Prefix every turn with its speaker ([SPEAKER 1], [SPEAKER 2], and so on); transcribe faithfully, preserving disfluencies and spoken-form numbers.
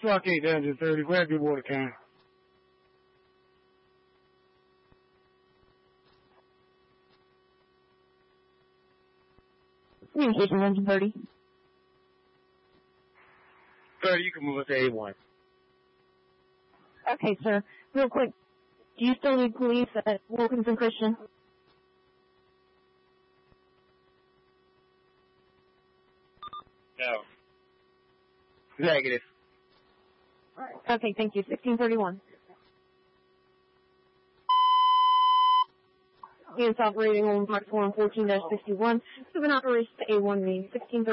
[SPEAKER 1] Clock eight down thirty. Grab your water can.
[SPEAKER 2] Communication engine thirty.
[SPEAKER 1] thirty, you can move us to A one.
[SPEAKER 2] Okay, sir. Real quick, do you still need police at Wilkinson Christian?
[SPEAKER 1] No. Negative.
[SPEAKER 2] Okay, thank you. sixteen thirty-one. Units operating on platform fourteen dash sixty-one. Moving operations to A one main. sixteen thirty-one.